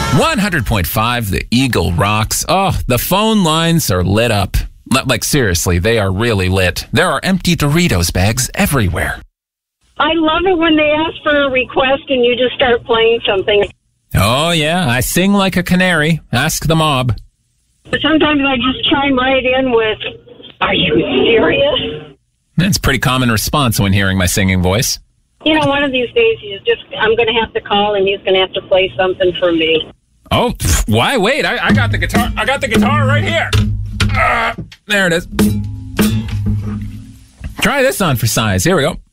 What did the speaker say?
100.5, the Eagle rocks. Oh, the phone lines are lit up. Like, seriously, they are really lit. There are empty Doritos bags everywhere. I love it when they ask for a request and you just start playing something. Oh, yeah, I sing like a canary. Ask the mob. Sometimes I just chime right in with, "Are you serious?" That's a pretty common response when hearing my singing voice. You know, one of these days I'm going to have to call and he's going to have to play something for me. Oh, why? Wait, I got the guitar. I got the guitar right here. There it is. Try this on for size. Here we go.